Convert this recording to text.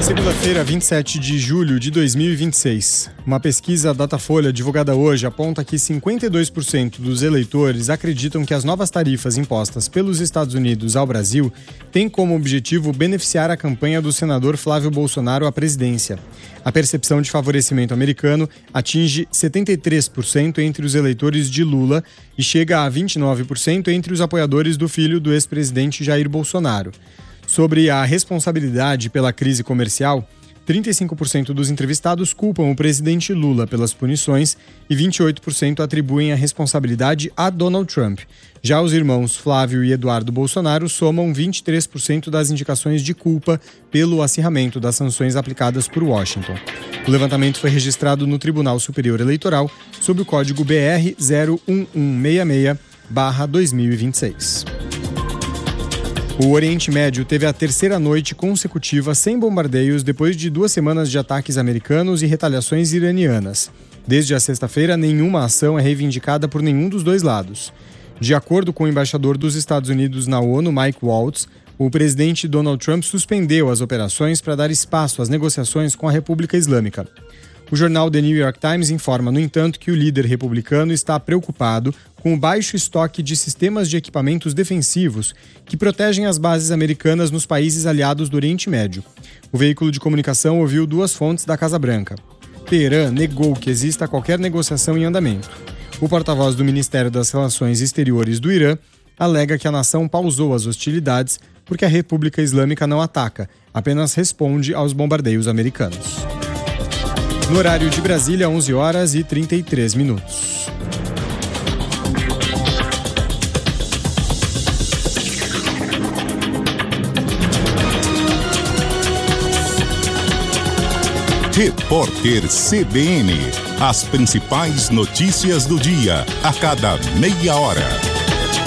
Segunda-feira, 27 de julho de 2026. Uma pesquisa Datafolha divulgada hoje aponta que 52% dos eleitores acreditam que as novas tarifas impostas pelos Estados Unidos ao Brasil têm como objetivo beneficiar a campanha do senador Flávio Bolsonaro à presidência. A percepção de favorecimento americano atinge 73% entre os eleitores de Lula e chega a 29% entre os apoiadores do filho do ex-presidente Jair Bolsonaro. Sobre a responsabilidade pela crise comercial, 35% dos entrevistados culpam o presidente Lula pelas punições e 28% atribuem a responsabilidade a Donald Trump. Já os irmãos Flávio e Eduardo Bolsonaro somam 23% das indicações de culpa pelo acirramento das sanções aplicadas por Washington. O levantamento foi registrado no Tribunal Superior Eleitoral sob o código BR 01166/2026. O Oriente Médio teve a terceira noite consecutiva sem bombardeios depois de 2 semanas de ataques americanos e retaliações iranianas. Desde a sexta-feira, nenhuma ação é reivindicada por nenhum dos dois lados. De acordo com o embaixador dos Estados Unidos na ONU, Mike Waltz, o presidente Donald Trump suspendeu as operações para dar espaço às negociações com a República Islâmica. O jornal The New York Times informa, no entanto, que o líder republicano está preocupado com o baixo estoque de sistemas de equipamentos defensivos que protegem as bases americanas nos países aliados do Oriente Médio. O veículo de comunicação ouviu 2 fontes da Casa Branca. Teherã negou que exista qualquer negociação em andamento. O porta-voz do Ministério das Relações Exteriores do Irã alega que a nação pausou as hostilidades porque a República Islâmica não ataca, apenas responde aos bombardeios americanos. No horário de Brasília, 11h33. Repórter CBN. As principais notícias do dia, a cada meia hora.